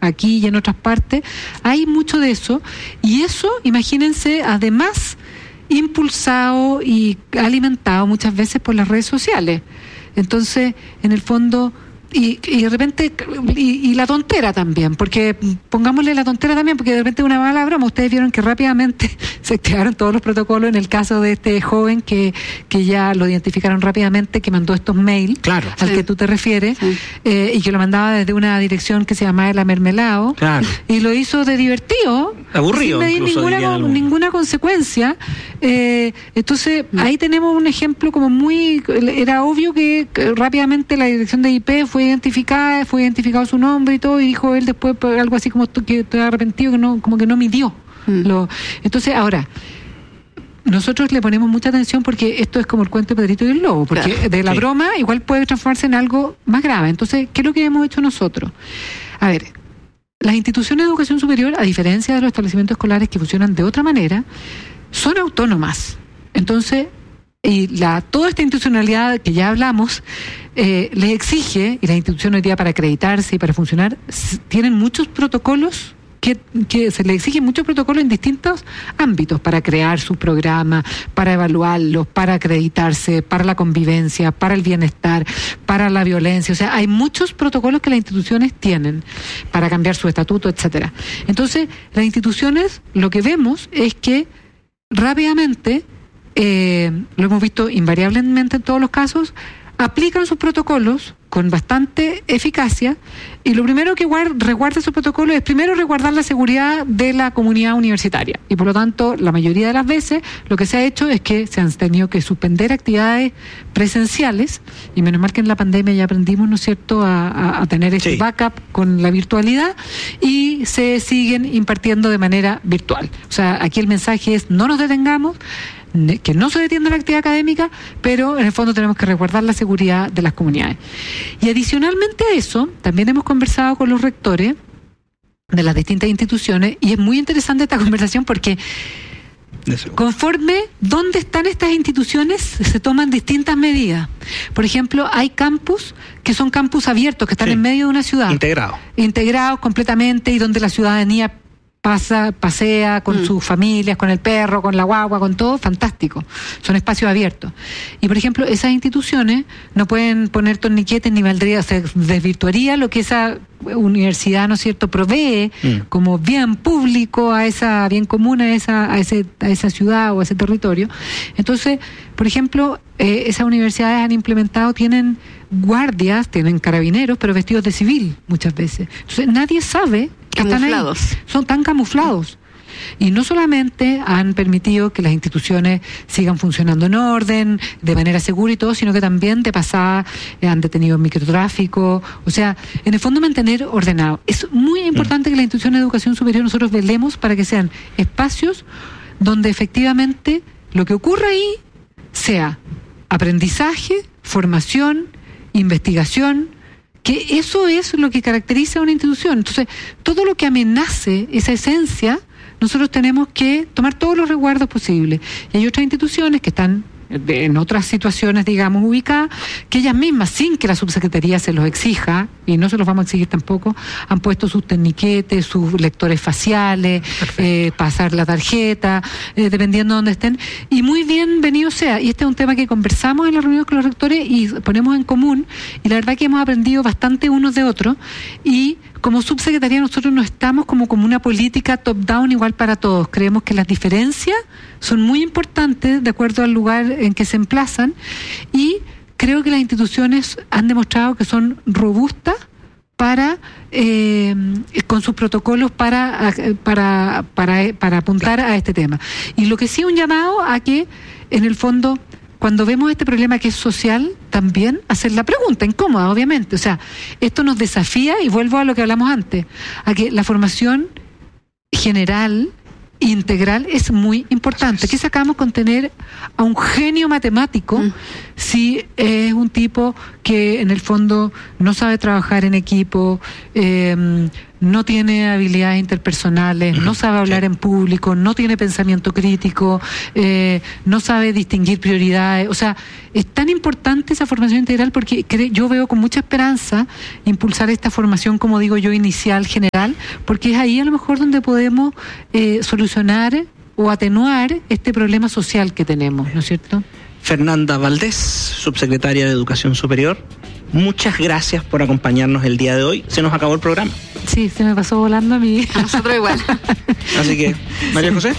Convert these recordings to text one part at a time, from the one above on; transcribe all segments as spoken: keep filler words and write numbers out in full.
aquí y en otras partes, hay mucho de eso, y eso, imagínense, además impulsado y alimentado muchas veces por las redes sociales. Entonces, en el fondo, y, y de repente, y, y la tontera también, porque pongámosle la tontera también, porque de repente una mala broma, ustedes vieron que rápidamente se activaron todos los protocolos en el caso de este joven que, que ya lo identificaron rápidamente, que mandó estos mails, claro, al sí. que tú te refieres, sí. eh, y que lo mandaba desde una dirección que se llamaba El Amermelado, claro. y lo hizo de divertido, aburrido, sin medir ninguna, ninguna consecuencia. Eh, entonces, mm. ahí tenemos un ejemplo como muy, era obvio que, que rápidamente la dirección de I P fue identificada, fue identificado su nombre y todo, y dijo él después algo así como que estoy arrepentido, que no, como que no midió. Mm. Lo, entonces, ahora, nosotros le ponemos mucha atención porque esto es como el cuento de Pedrito y el Lobo, porque claro. de la sí. broma igual puede transformarse en algo más grave. Entonces, ¿qué es lo que hemos hecho nosotros? A ver, las instituciones de educación superior, a diferencia de los establecimientos escolares que funcionan de otra manera, son autónomas. Entonces, y la toda esta institucionalidad que ya hablamos eh, les exige, y las instituciones hoy día para acreditarse y para funcionar tienen muchos protocolos que, que se les exigen muchos protocolos en distintos ámbitos para crear sus programas, para evaluarlos, para acreditarse, para la convivencia, para el bienestar, para la violencia. O sea, hay muchos protocolos que las instituciones tienen para cambiar su estatuto, etcétera. Entonces, las instituciones, lo que vemos es que rápidamente, eh, lo hemos visto invariablemente en todos los casos, aplican sus protocolos con bastante eficacia, y lo primero que guarda, resguarda esos protocolos es primero resguardar la seguridad de la comunidad universitaria, y por lo tanto la mayoría de las veces lo que se ha hecho es que se han tenido que suspender actividades presenciales, y menos mal que en la pandemia ya aprendimos, ¿no es cierto?, a, a, a tener ese sí. backup con la virtualidad, y se siguen impartiendo de manera virtual. O sea, aquí el mensaje es: no nos detengamos, que no se detienda la actividad académica, pero en el fondo tenemos que resguardar la seguridad de las comunidades. Y adicionalmente a eso, también hemos conversado con los rectores de las distintas instituciones, y es muy interesante esta conversación porque conforme dónde están estas instituciones se toman distintas medidas. Por ejemplo, hay campus que son campus abiertos, que están sí. en medio de una ciudad. Integrados. Integrados completamente, y donde la ciudadanía pasa, pasea con mm. sus familias, con el perro, con la guagua, con todo, fantástico. Son espacios abiertos. Y, por ejemplo, esas instituciones no pueden poner torniquetes ni valdría, o sea, desvirtuaría lo que esa universidad, ¿no es cierto?, provee mm. como bien público a esa, bien común a esa, a ese, a esa ciudad o a ese territorio. Entonces, por ejemplo, eh, esas universidades han implementado, tienen guardias, tienen carabineros, pero vestidos de civil muchas veces. Entonces, nadie sabe que camuflados. Están ahí. Son tan camuflados. Y no solamente han permitido que las instituciones sigan funcionando en orden, de manera segura y todo, sino que también de pasada eh, han detenido microtráfico. O sea, en el fondo mantener ordenado. Es muy importante que las instituciones de educación superior nosotros velemos para que sean espacios donde efectivamente lo que ocurra ahí sea aprendizaje, formación, investigación, que eso es lo que caracteriza a una institución. Entonces, todo lo que amenace esa esencia, nosotros tenemos que tomar todos los resguardos posibles. Y hay otras instituciones que están en otras situaciones, digamos, ubicadas, que ellas mismas, sin que la subsecretaría se los exija, y no se los vamos a exigir tampoco, han puesto sus torniquetes, sus lectores faciales, eh, pasar la tarjeta, eh, dependiendo de dónde estén, y muy bienvenido sea. Y este es un tema que conversamos en las reuniones con los rectores y ponemos en común, y la verdad que hemos aprendido bastante unos de otros, y como subsecretaría nosotros no estamos como, como una política top-down igual para todos. Creemos que las diferencias son muy importantes de acuerdo al lugar en que se emplazan, y creo que las instituciones han demostrado que son robustas para eh, con sus protocolos para, para, para, para apuntar a este tema. Y lo que sí un llamado a que, en el fondo, cuando vemos este problema que es social, también hacer la pregunta, incómoda, obviamente. O sea, esto nos desafía, y vuelvo a lo que hablamos antes, a que la formación general, integral, es muy importante. ¿Qué sacamos con tener a un genio matemático mm. si es un tipo que en el fondo no sabe trabajar en equipo, eh, no tiene habilidades interpersonales, no sabe hablar en público, no tiene pensamiento crítico, eh, no sabe distinguir prioridades. O sea, es tan importante esa formación integral porque cre- yo veo con mucha esperanza impulsar esta formación, como digo yo, inicial, general, porque es ahí a lo mejor donde podemos eh, solucionar o atenuar este problema social que tenemos, ¿no es cierto? Fernanda Valdés, subsecretaria de Educación Superior, muchas gracias por acompañarnos el día de hoy. Se nos acabó el programa. Sí, se me pasó volando a mí. A nosotros igual. Así que, María José.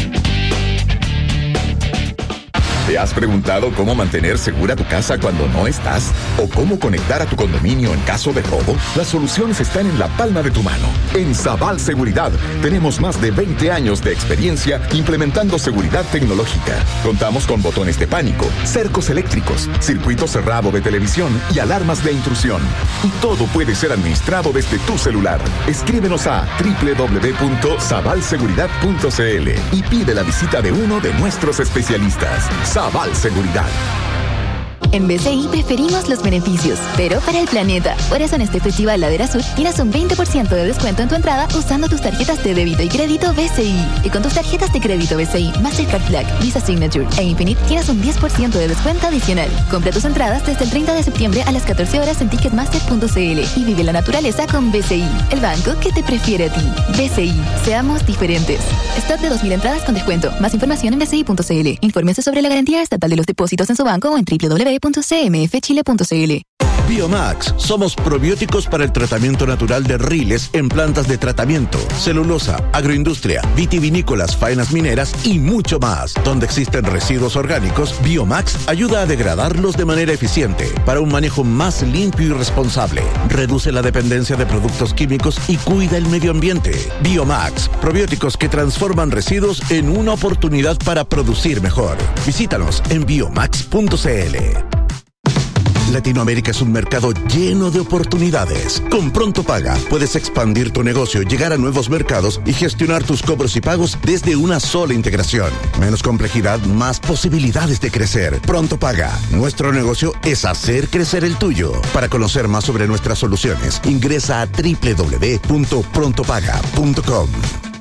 ¿Te has preguntado cómo mantener segura tu casa cuando no estás? ¿O cómo conectar a tu condominio en caso de robo? Las soluciones están en la palma de tu mano. En Sabal Seguridad tenemos más de veinte años de experiencia implementando seguridad tecnológica. Contamos con botones de pánico, cercos eléctricos, circuito cerrado de televisión y alarmas de intrusión. Y todo puede ser administrado desde tu celular. Escríbenos a doble u doble u doble u punto sabal seguridad punto c l y pide la visita de uno de nuestros especialistas. Sabal Seguridad. En B C I preferimos los beneficios, pero para el planeta. Por eso en este Festival Ladera Sur tienes un veinte por ciento de descuento en tu entrada usando tus tarjetas de débito y crédito B C I. Y con tus tarjetas de crédito B C I, Mastercard Black, Visa Signature e Infinite tienes un diez por ciento de descuento adicional. Compra tus entradas desde el treinta de septiembre a las catorce horas en ticketmaster punto c l y vive la naturaleza con B C I, el banco que te prefiere a ti. B C I, seamos diferentes. Stock de dos mil entradas con descuento. Más información en b c i punto c l. Infórmese sobre la garantía estatal de los depósitos en su banco o en doble u doble u doble u punto c m f chile punto c l. Biomax, somos probióticos para el tratamiento natural de riles en plantas de tratamiento, celulosa, agroindustria, vitivinícolas, faenas mineras y mucho más. Donde existen residuos orgánicos, Biomax ayuda a degradarlos de manera eficiente para un manejo más limpio y responsable. Reduce la dependencia de productos químicos y cuida el medio ambiente. Biomax, probióticos que transforman residuos en una oportunidad para producir mejor. Visítanos en biomax punto c l. Latinoamérica es un mercado lleno de oportunidades. Con Pronto Paga puedes expandir tu negocio, llegar a nuevos mercados y gestionar tus cobros y pagos desde una sola integración. Menos complejidad, más posibilidades de crecer. Pronto Paga. Nuestro negocio es hacer crecer el tuyo. Para conocer más sobre nuestras soluciones, ingresa a doble u doble u doble u punto pronto paga punto com.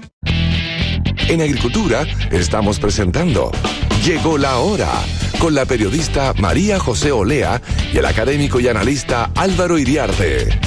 En Agricultura estamos presentando Llegó la Hora, con la periodista María José Olea y el académico y analista Álvaro Iriarte.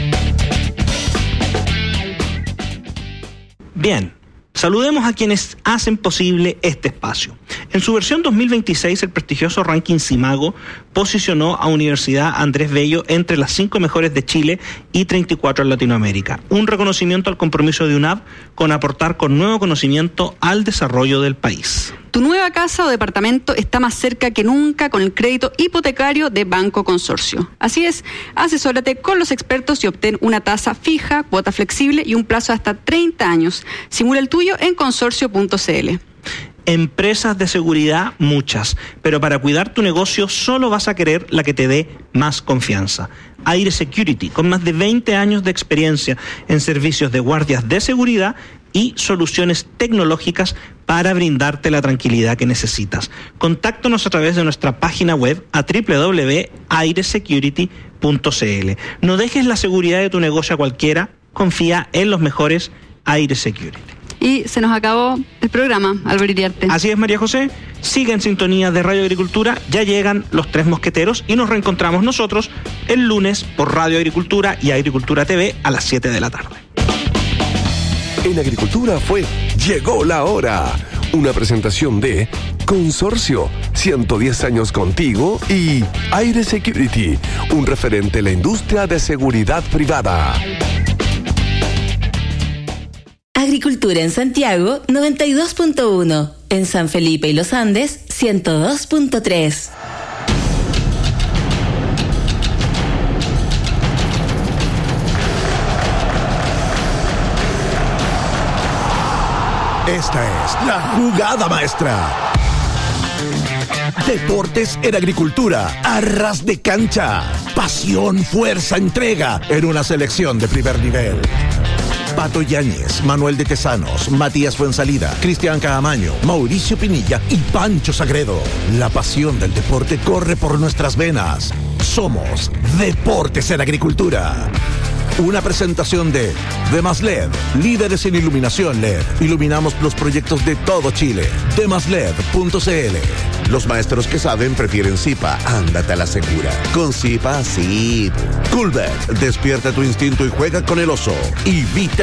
Bien, saludemos a quienes hacen posible este espacio. En su versión dos mil veintiséis, el prestigioso ranking Simago posicionó a Universidad Andrés Bello entre las cinco mejores de Chile y treinta y cuatro en Latinoamérica. Un reconocimiento al compromiso de U N A B con aportar con nuevo conocimiento al desarrollo del país. Tu nueva casa o departamento está más cerca que nunca con el crédito hipotecario de Banco Consorcio. Así es, asesórate con los expertos y obtén una tasa fija, cuota flexible y un plazo de hasta treinta años. Simula el tuyo en consorcio punto c l. Empresas de seguridad, muchas, pero para cuidar tu negocio solo vas a querer la que te dé más confianza. Aire Security, con más de veinte años de experiencia en servicios de guardias de seguridad y soluciones tecnológicas para brindarte la tranquilidad que necesitas. Contáctanos a través de nuestra página web a doble u doble u doble u punto aire security punto c l. No dejes la seguridad de tu negocio a cualquiera, confía en los mejores Aire Security. Y se nos acabó el programa, Álvaro Iriarte. Así es, María José. Sigue en sintonía de Radio Agricultura. Ya llegan los Tres Mosqueteros y nos reencontramos nosotros el lunes por Radio Agricultura y Agricultura T V a las siete de la tarde. En Agricultura fue Llegó la Hora. Una presentación de Consorcio, ciento diez años contigo, y Aire Security, un referente en la industria de seguridad privada. Agricultura en Santiago, noventa y dos punto uno. En San Felipe y Los Andes, ciento dos punto tres. Esta es la jugada maestra. Deportes en agricultura, a ras de cancha. Pasión, fuerza, entrega en una selección de primer nivel. Pato Yáñez, Manuel de Tesanos, Matías Fuensalida, Cristian Caamaño, Mauricio Pinilla y Pancho Sagredo. La pasión del deporte corre por nuestras venas. Somos Deportes en Agricultura. Una presentación de Demas L E D, líderes en iluminación L E D. Iluminamos los proyectos de todo Chile. demas led punto c l. Los maestros que saben prefieren Zipa. Ándate a la segura. Con Zipa, sí. Coolbet, despierta tu instinto y juega con el oso. Y Vita